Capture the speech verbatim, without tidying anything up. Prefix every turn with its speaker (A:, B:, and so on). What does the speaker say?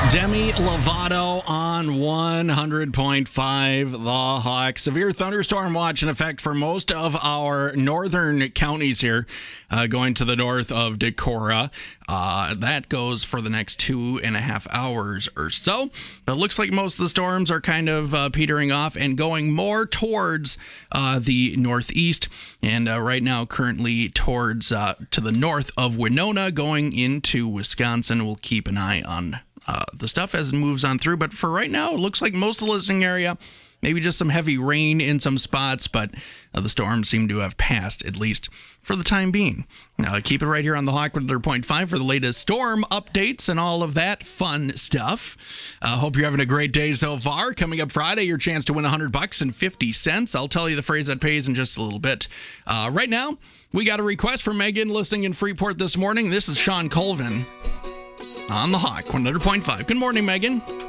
A: Demi Lovato on one hundred point five The Hawk. Severe thunderstorm watch in effect for most of our northern counties here, uh, going to the north of Decorah. Uh, that goes for the next two and a half hours or so. But it looks like most of the storms are kind of uh, petering off and going more towards uh, the northeast. And uh, right now, currently towards uh, to the north of Winona, going into Wisconsin. We'll keep an eye on Uh, the stuff as it moves on through. But for right now, it looks like most of the listening area, maybe just some heavy rain in some spots, but uh, the storms seem to have passed, at least for the time being. Now, keep it right here on the Hawk one hundred point five for the latest storm updates and all of that fun stuff. Uh, hope you're having a great day so far. Coming up Friday, your chance to win one hundred bucks and fifty cents. I'll tell you the phrase that pays in just a little bit. Uh, right now, we got a request from Megan listening in Freeport this morning. This is Sean Colvin on the Hawk one hundred point five. Good morning, Megan.